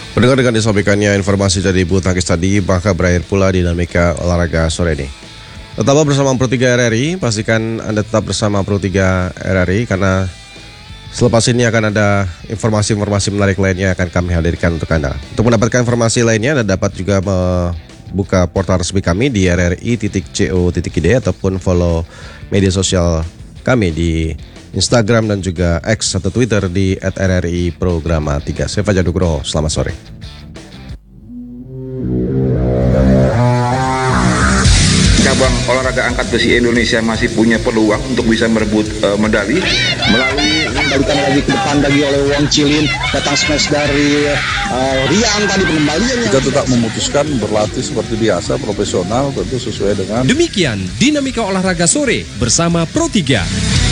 Pendengar, dengan disampaikannya informasi dari bulu tangkis tadi, maka berakhir pula dinamika olahraga sore ini. Tetaplah bersama Pro 3 RRI, pastikan Anda tetap bersama Pro 3 RRI karena selepas ini akan ada informasi-informasi menarik lainnya akan kami hadirkan untuk Anda. Untuk mendapatkan informasi lainnya, Anda dapat juga membuka portal resmi kami di rri.co.id ataupun follow media sosial kami di Instagram dan juga X atau Twitter di @rri_programa3. Saya Fajar Nugroho, selamat sore. Cabang olahraga angkat besi Indonesia masih punya peluang untuk bisa merebut medali melalui kembalikan lagi ke depan lagi oleh Wong Chilin, datang smash dari Rian tadi pengembaliannya. Kita tetap memutuskan berlatih seperti biasa, profesional, tentu sesuai dengan. Demikian dinamika olahraga sore bersama Pro 3.